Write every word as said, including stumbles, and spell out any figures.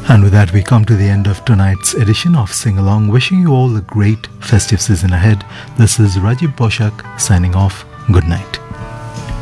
And with that, we come to the end of tonight's edition of Sing Along. Wishing you all a great festive season ahead. This is Rajiv Poshak signing off. Good night.